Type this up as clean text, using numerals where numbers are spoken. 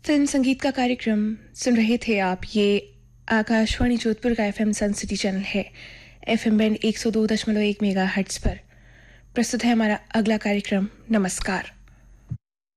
Film संगीत का कार्यक्रम सुन रहे थे आप। ये आकाशवाणी जोधपुर का एफएम सन सिटी चैनल है। एफएम बैंड 102.1 मेगाहर्ट्ज पर प्रस्तुत है हमारा अगला कार्यक्रम नमस्कार।